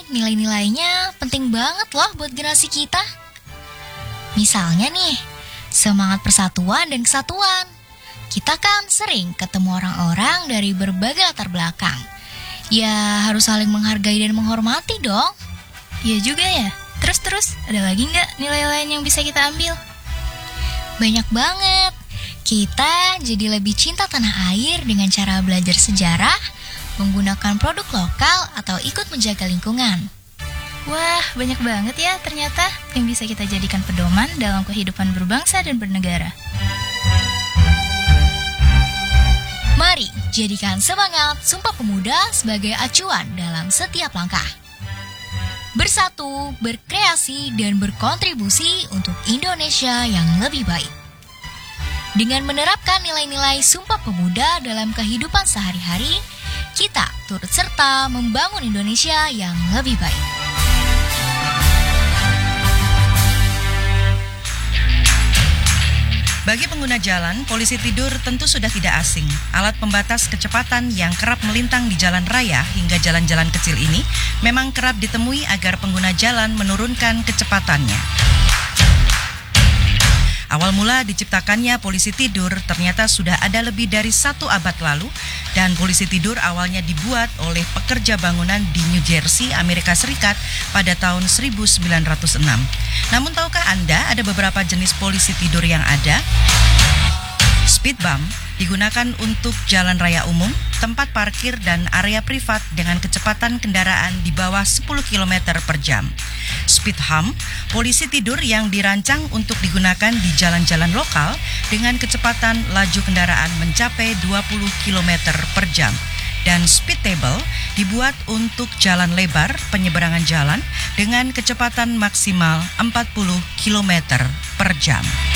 nilai-nilainya penting banget loh buat generasi kita. Misalnya nih, semangat persatuan dan kesatuan. Kita kan sering ketemu orang-orang dari berbagai latar belakang. Ya harus saling menghargai dan menghormati dong. Iya juga ya. Terus, ada lagi nggak nilai lain yang bisa kita ambil? Banyak banget. Kita jadi lebih cinta tanah air dengan cara belajar sejarah, menggunakan produk lokal, atau ikut menjaga lingkungan. Wah, banyak banget ya ternyata yang bisa kita jadikan pedoman dalam kehidupan berbangsa dan bernegara. Mari jadikan semangat Sumpah Pemuda sebagai acuan dalam setiap langkah. Bersatu, berkreasi, dan berkontribusi untuk Indonesia yang lebih baik. Dengan menerapkan nilai-nilai Sumpah Pemuda dalam kehidupan sehari-hari, kita turut serta membangun Indonesia yang lebih baik. Bagi pengguna jalan, polisi tidur tentu sudah tidak asing. Alat pembatas kecepatan yang kerap melintang di jalan raya hingga jalan-jalan kecil ini memang kerap ditemui agar pengguna jalan menurunkan kecepatannya. Awal mula diciptakannya polisi tidur ternyata sudah ada lebih dari 1 abad lalu, dan polisi tidur awalnya dibuat oleh pekerja bangunan di New Jersey, Amerika Serikat pada tahun 1906. Namun tahukah Anda ada beberapa jenis polisi tidur yang ada? Speed bump digunakan untuk jalan raya umum, tempat parkir, dan area privat dengan kecepatan kendaraan di bawah 10 km per jam. Speed hump, polisi tidur yang dirancang untuk digunakan di jalan-jalan lokal dengan kecepatan laju kendaraan mencapai 20 km per jam. Dan speed table dibuat untuk jalan lebar penyeberangan jalan dengan kecepatan maksimal 40 km per jam.